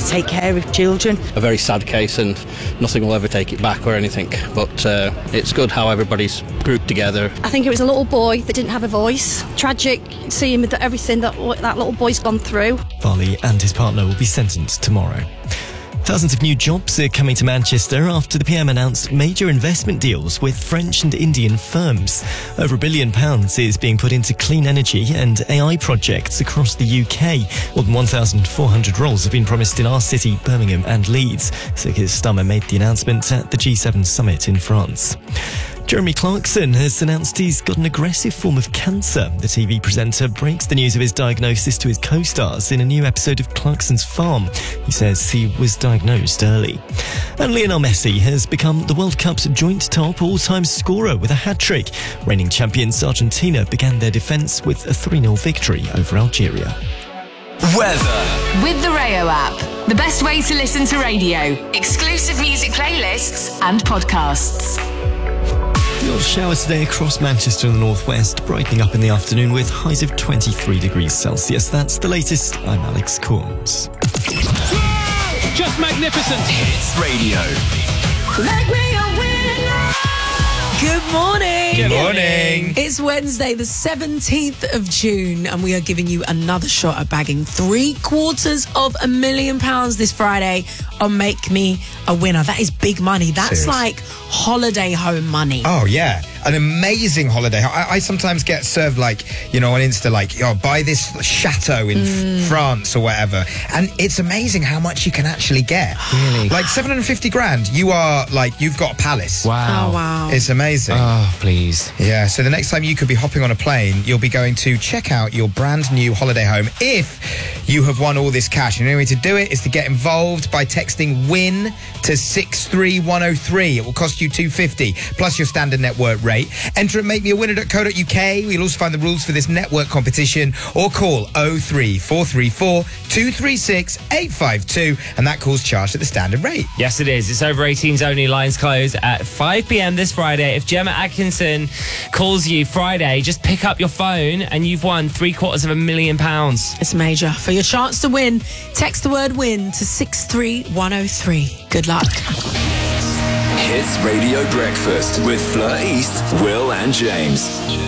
take care of children. A very sad case, and nothing will ever take it back or anything, but it's good how everybody's grouped together. I think it was a little boy that didn't have a voice. Tragic seeing with everything that little boy's gone through. Farley and his partner will be sentenced tomorrow. Thousands of new jobs are coming to Manchester after the PM announced major investment deals with French and Indian firms. Over £1 billion is being put into clean energy and AI projects across the UK. More than 1,400 roles have been promised in our city, Birmingham and Leeds. Sir Keir Starmer made the announcement at the G7 summit in France. Jeremy Clarkson has announced he's got an aggressive form of cancer. The TV presenter breaks the news of his diagnosis to his co-stars in a new episode of Clarkson's Farm. He says he was diagnosed early. And Lionel Messi has become the World Cup's joint top all-time scorer with a hat-trick. Reigning champions Argentina began their defence with a 3-0 victory over Algeria. Weather. With the Rayo app, the best way to listen to radio. Exclusive music playlists and podcasts. Your showers today across Manchester and the northwest, brightening up in the afternoon with highs of 23 degrees Celsius. That's the latest. I'm Alex Corns. Just magnificent. Hits Radio. Make me a winner. Good morning. Good morning. It's Wednesday, the 17th of June, and we are giving you another shot at bagging £750,000 this Friday on Make Me a Winner. That is big money. That's like holiday home money. Oh, yeah. An amazing holiday. I sometimes get served on Insta, buy this chateau in France or whatever. And it's amazing how much you can actually get. Really? Like 750 grand. You are you've got a palace. Wow. Oh, wow. It's amazing. Oh, please. Yeah, so the next time you could be hopping on a plane, you'll be going to check out your brand new holiday home if you have won all this cash. And the only way to do it is to get involved by texting WIN to 63103. It will cost you $250 plus your standard network rate. Enter at makemeawinner.co.uk. You'll also find the rules for this network competition, or call 03434 236 852, and that call's charged at the standard rate. Yes, it is. It's over 18s only. Lines closed at 5 p.m. this Friday. If Gemma Atkinson calls you Friday, just pick up your phone and you've won £750,000. It's major. For your chance to win, text the word WIN to 63103. Good luck. Hits Radio Breakfast with Fleur East, Will and James.